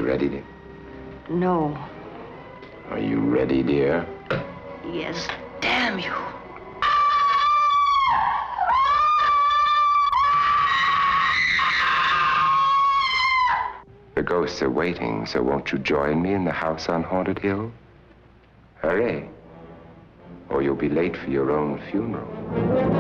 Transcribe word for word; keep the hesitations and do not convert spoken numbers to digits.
ready, dear? No. Are you ready, dear? Yes, damn you. The ghosts are waiting, so won't you join me in the house on Haunted Hill? Hurry, or you'll be late for your own funeral.